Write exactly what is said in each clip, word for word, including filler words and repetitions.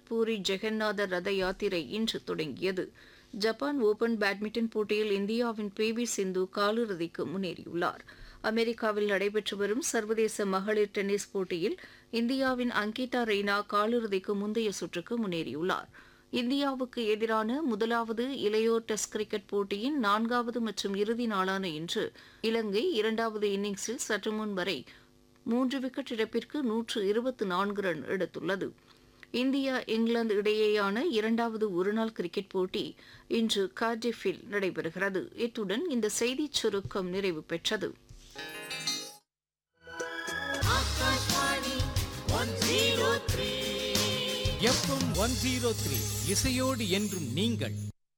பூரி ஜெகநாதர் ரத யாத்திரை இன்று தொடங்கியது. ஜப்பான் ஓபன் பேட்மிண்டன் போட்டியில் இந்தியாவின் பி வி சிந்து காலிறுதிக்கு முன்னேறியுள்ளார். அமெரிக்காவில் நடைபெற்று வரும் சர்வதேச மகளிர் டென்னிஸ் போட்டியில் இந்தியாவின் அங்கிதா ரெய்னா காலிறுதிக்கு முந்தைய சுற்றுக்கு முன்னேறியுள்ளார். இந்தியாவுக்கு எதிரான முதலாவது இளையோர் டெஸ்ட் கிரிக்கெட் போட்டியின் நான்காவது மற்றும் இறுதி நாளான இன்று இலங்கை இரண்டாவது இன்னிங்ஸில் சற்றுமுன் வரை மூன்று விக்கெட் இழப்பிற்கு நூற்று இருபத்தி நான்கு ரன் எடுத்துள்ளது. இந்தியா இங்கிலாந்து இடையேயான இரண்டாவது ஒருநாள் கிரிக்கெட் போட்டி இன்று கார்டிஃபில் நடைபெறுகிறது. இத்துடன் இந்த செய்திச் சுருக்கம் நிறைவு பெற்றது. எஃப்எம் ஒன் ஜீரோ த்ரீ இசையோடு என்றும் நீங்கள்.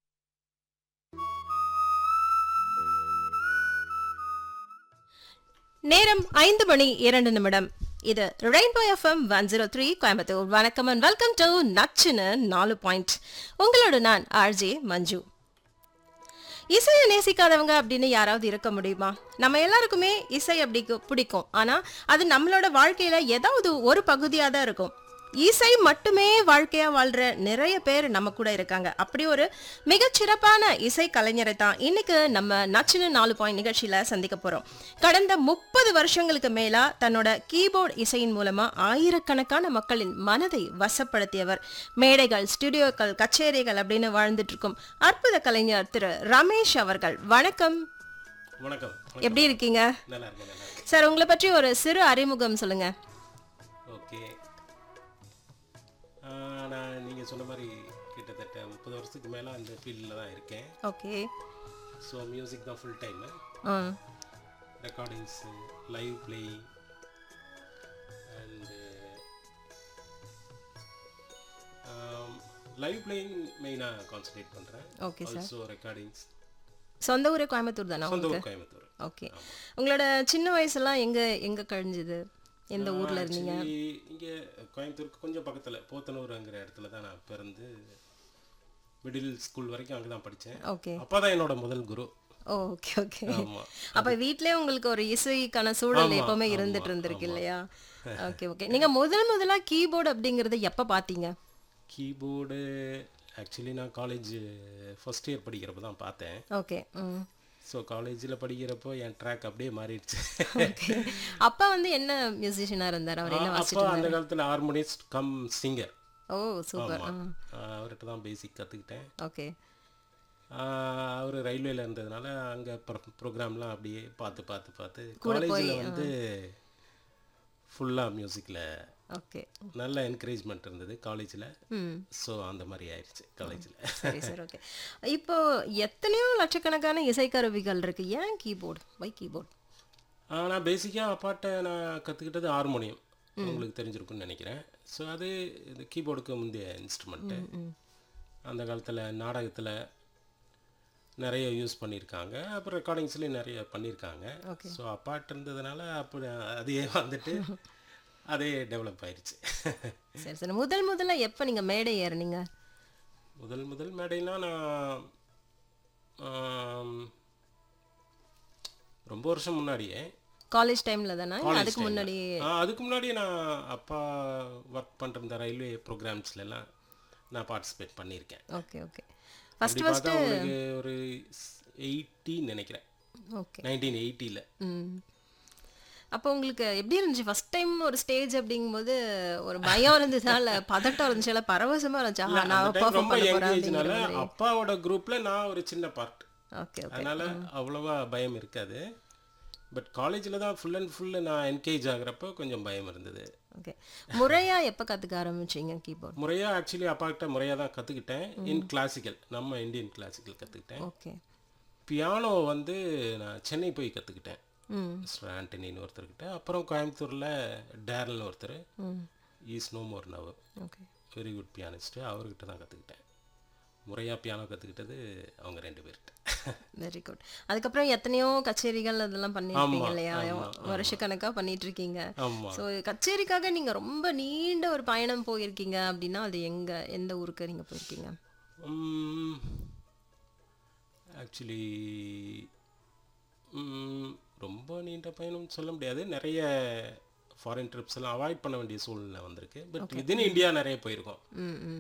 நேரம் ஐந்து மணி இரண்டு நிமிடம். இது rainbow FM one zero three Coimbatore. வணக்கம் அண்ட் வெல்கம் டு நச்சுன்னு நாலு பாயிண்ட். உங்களோட நான் ஆர்ஜே மஞ்சு. இசையை நேசிக்காதவங்க அப்படின்னு யாராவது இருக்க முடியுமா? நம்ம எல்லாருக்குமே இசை அப்படி பிடிக்கும். ஆனா அது நம்மளோட வாழ்க்கையில ஏதாவது ஒரு பகுதியா தான் இருக்கும். இசை மட்டுமே வாழ்க்கையா வாழ்ற நிறைய பேர் நம்ம கூட இருக்காங்க. அப்படி ஒரு மிகச்சிறப்பான இசை கலைஞரை தான் இன்னைக்கு நம்ம நச்சுன்னு நாலு பாயிண்ட் நிகழ்ச்சியில சந்திக்க போறோம். கடந்த முப்பது வருஷங்களுக்கு மேலா தன்னோட கீபோர்டு இசையின் மூலமா ஆயிரக்கணக்கான மக்களின் மனதை வசப்படுத்தியவர். மேடைகள், ஸ்டுடியோக்கள், கச்சேரிகள் அப்படின்னு வாழ்ந்துட்டு இருக்கும் அற்புத கலைஞர் திரு ரமேஷ் அவர்கள். வணக்கம். வணக்கம். எப்படி இருக்கீங்க சார்? உங்களை பற்றி ஒரு சிறு அறிமுகம் சொல்லுங்க. ஓகே, நான் நீங்கள் சொன்ன மாதிரி கிட்டத்தட்ட முப்பது வருஷத்துக்கு மேலே அந்த ஃபீல்டில் தான் இருக்கேன். ஓகே. ஸோ மியூசிக் தான் full time. Recordings, live playing and live playing மெயினாக கான்சன்ட்ரேட் பண்ணுறேன். Okay sir. So recordings. சொந்த ஊரே கோயம்புத்தூர் தானே? சொந்த ஊர் கோயம்புத்தூர். ஓகே. உங்களோட சின்ன வயசுலாம் எங்கே எங்கே கழிஞ்சுது? எந்த ஊர்ல இருந்தீங்க? இங்கே கோயம்புத்தூருக்கு கொஞ்சம் பக்கத்தில் போத்தனூருங்கிற இடத்துல தான் நான் பிறந்து மிடில் ஸ்கூல் வரைக்கும் அங்கே தான் படித்தேன். ஓகே. அப்போ தான் என்னோட முதல் குரு. Okay okay. அப்போ வீட்டிலே உங்களுக்கு ஒரு இசைக்கான சூழல் எப்பவுமே இருந்துட்டு இருந்திருக்கு இல்லையா? Okay okay. நீங்கள் முதல் முதலாக கீபோர்டு அப்படிங்கிறத எப்போ பார்த்தீங்க? கீபோர்டு ஆக்சுவலி நான் காலேஜ் ஃபர்ஸ்ட் இயர் படிக்கிறப்ப தான் பார்த்தேன். ஓகே. ம். ஸோ காலேஜில் படிக்கிறப்போ என் ட்ராக் அப்படியே மாறிடுச்சு. அப்பா வந்து என்ன மியூசிஷியனாக இருந்தார்? அவர் என்ன அப்போ அந்த காலத்தில் ஹார்மோனிஸ்ட் கம் சிங்கர். ஓ சூப்பர். அவர்கிட்ட தான் பேசிக் கற்றுக்கிட்டேன். ஓகே. அவர் ரயில்வேல இருந்ததுனால அங்கே ப்ரோக்ராம்லாம் அப்படியே பார்த்து பார்த்து பார்த்து காலேஜில் வந்து ஃபுல்லாக மியூசிக்கில் ஓகே நல்ல என்கரேஜ்மெண்ட் இருந்தது காலேஜில். ஸோ அந்த மாதிரி ஆயிடுச்சு காலேஜில். சரி சார். ஓகே. இப்போ எத்தனையோ லட்சக்கணக்கான இசைக்கருவிகள் இருக்கு, ஏன் கீபோர்டு? வை கீபோர்டு? நான் பேசிக்காக அப்பாட்ட நான் கற்றுக்கிட்டது ஹார்மோனியம், உங்களுக்கு தெரிஞ்சிருக்குன்னு நினைக்கிறேன். ஸோ அது இது கீபோர்டுக்கு முந்தைய இன்ஸ்ட்ருமெண்ட்டு. அந்த காலத்தில் நாடகத்தில் நிறைய யூஸ் பண்ணியிருக்காங்க, அப்புறம் ரெக்கார்டிங்ஸ்லேயும் நிறைய பண்ணியிருக்காங்க. ஸோ அப்பாட்ட இருந்ததுனால அப்போ அதையே வந்துட்டு அதே டெவலப் ஆயிடுச்சு. சரி சார். முதல் முதல்ல எப்போ நீங்கள் மேடை ஏறினீங்க? முதல் முதல் மேடைனா நான் ரொம்ப வருஷம் முன்னாடியே, காலேஜ் டைமில் தானே? அதுக்கு முன்னாடி? அதுக்கு முன்னாடியே நான் அப்பா ஒர்க் பண்ணுற ரயில்வே ப்ரோக்ராம்ஸ்லாம் நான் பார்ட்டிசிபேட் பண்ணியிருக்கேன். Okay okay. ஃபர்ஸ்ட் ஃபர்ஸ்ட் உங்களுக்கு ஒரு எயிட்டி நினைக்கிறேன். ஓகே. நைன்டீன் எயிட்டியில். ம். அப்போ உங்களுக்கு எப்படி இருந்துச்சு ஃபர்ஸ்ட் டைம் ஒரு ஸ்டேஜ் அப்படிங்கும்போது? ஒரு பயம் இருந்துச்சா, இல்லை பதட்டம் இருந்துச்சு, இல்லை பரவசமாக இருந்துச்சா? நான் ரொம்ப என்கேஜ்னால அப்பாவோட குரூப்பில் நான் ஒரு சின்ன பார்ட். Okay okay. அதனால் அவ்வளோவா பயம் இருக்காது. பட் காலேஜில் தான் ஃபுல் அண்ட் ஃபுல்லு நான் என்கேஜ் ஆகிறப்போ கொஞ்சம் பயம் இருந்தது. ஓகே. முறையாக எப்போ கற்றுக்க ஆரம்பிச்சிங்க கீபோர்ட்? முறையாக ஆக்சுவலி அப்பாக்கிட்ட முறையாக தான் கற்றுக்கிட்டேன். இன் கிளாசிக்கல், நம்ம இந்தியன் கிளாசிக்கல் கற்றுக்கிட்டேன். ஓகே. பியானோ வந்து நான் சென்னை போய் கற்றுக்கிட்டேன், மிஸ்டர் ஆண்டனின்னு ஒருத்தர்கிட்ட. அப்புறம் கோயம்புத்தூரில் டேரல்னு ஒருத்தர், is no more now, okay, very good pianist, அவர்கிட்ட தான் கற்றுக்கிட்டேன். முறையாக பியானோ கற்றுக்கிட்டது அவங்க ரெண்டு பேர்கிட்ட. Very good. அதுக்கப்புறம் எத்தனையோ கச்சேரிகள் அதெல்லாம் பண்ணியிருக்கீங்க இல்லையா? வருஷக்கணக்காக பண்ணிட்டு இருக்கீங்க. ஸோ கச்சேரிக்காக நீங்கள் ரொம்ப நீண்ட ஒரு பயணம் போயிருக்கீங்க அப்படின்னா அது எங்கே, எந்த ஊருக்கு நீங்கள் போயிருக்கீங்க? ஆக்சுவலி ரொம்ப நீண்ட பயணம் சொல்ல முடியாது. நிறைய ஃபாரின் ட்ரிப்ஸ் எல்லாம் அவாய்ட் பண்ண வேண்டிய சூழ்நிலை வந்திருக்கு. பட் வித்தின் இந்தியா நிறைய போயிருக்கோம்.